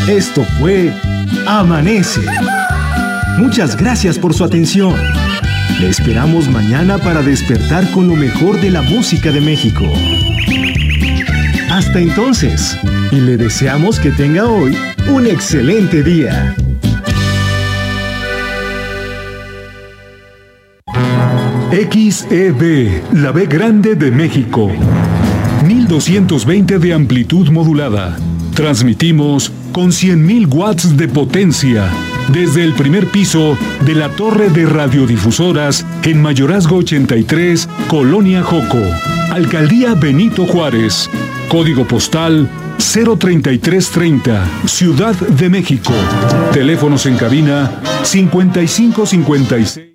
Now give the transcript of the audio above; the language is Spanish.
Esto fue Amanece. Muchas gracias por su atención. Le esperamos mañana para despertar con lo mejor de la música de México. Hasta entonces, y le deseamos que tenga hoy un excelente día. XEB, la B grande de México. 1220 de amplitud modulada. Transmitimos con 100.000 watts de potencia desde el primer piso de la torre de radiodifusoras en Mayorazgo 83, Colonia Joco, Alcaldía Benito Juárez, código postal 03330, Ciudad de México. Teléfonos en cabina 5556.